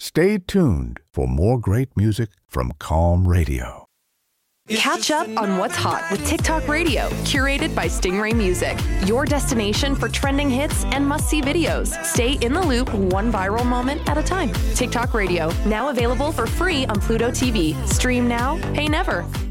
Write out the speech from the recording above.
Stay tuned for more great music from Calm Radio. Catch up on what's hot with TikTok Radio, curated by Stingray Music. Your destination for trending hits and must-see videos. Stay in the loop, one viral moment at a time. TikTok Radio, now available for free on Pluto TV. Stream now, pay never.